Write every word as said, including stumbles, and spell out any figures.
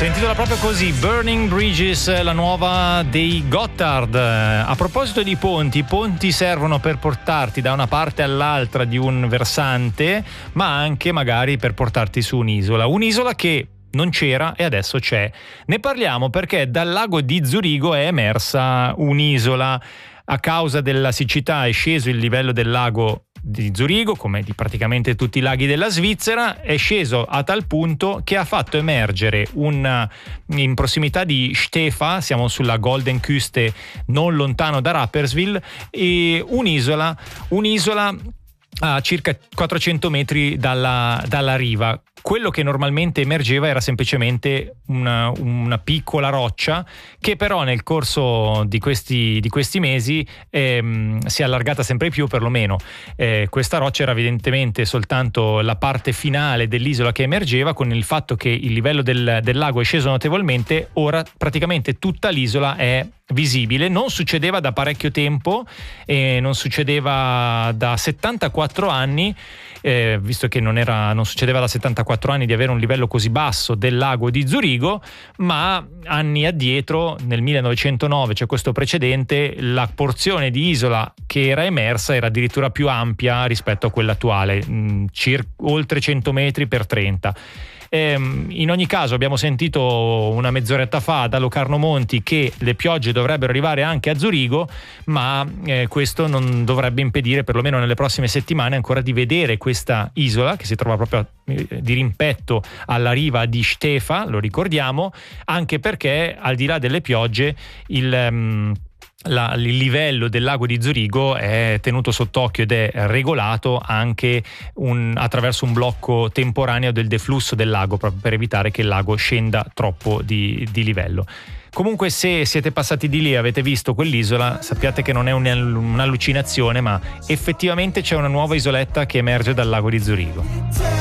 Si intitola proprio così, Burning Bridges, la nuova dei Gotthard. A proposito di ponti, i ponti servono per portarti da una parte all'altra di un versante, ma anche magari per portarti su un'isola. Un'isola che non c'era e adesso c'è. Ne parliamo perché dal lago di Zurigo è emersa un'isola. A causa della siccità è sceso il livello del lago di Zurigo, come di praticamente tutti i laghi della Svizzera, è sceso a tal punto che ha fatto emergere un, in prossimità di Stefa, siamo sulla Golden Küste, non lontano da Rapperswil, e un'isola, un'isola a circa quattrocento metri dalla, dalla riva. Quello che normalmente emergeva era semplicemente una, una piccola roccia che però nel corso di questi, di questi mesi ehm, si è allargata sempre più, perlomeno. Eh, questa roccia era evidentemente soltanto la parte finale dell'isola che emergeva. Con il fatto che il livello del, del lago è sceso notevolmente, ora praticamente tutta l'isola è visibile. Non succedeva da parecchio tempo e non succedeva da settantaquattro anni, eh, visto che non, era, non succedeva da settantaquattro anni di avere un livello così basso del lago di Zurigo, ma anni addietro, nel millenovecentonove, cioè questo precedente, la porzione di isola che era emersa era addirittura più ampia rispetto a quella attuale, mh, circa oltre cento metri per trenta. In ogni caso abbiamo sentito una mezz'oretta fa da Locarno Monti che le piogge dovrebbero arrivare anche a Zurigo, ma eh, questo non dovrebbe impedire, perlomeno nelle prossime settimane, ancora di vedere questa isola che si trova proprio eh, di rimpetto alla riva di Stefa, lo ricordiamo, anche perché al di là delle piogge il... Um, La, il livello del lago di Zurigo è tenuto sott'occhio ed è regolato anche un, attraverso un blocco temporaneo del deflusso del lago, proprio per evitare che il lago scenda troppo di, di livello. Comunque, se siete passati di lì e avete visto quell'isola, sappiate che non è un'allucinazione, ma effettivamente c'è una nuova isoletta che emerge dal lago di Zurigo.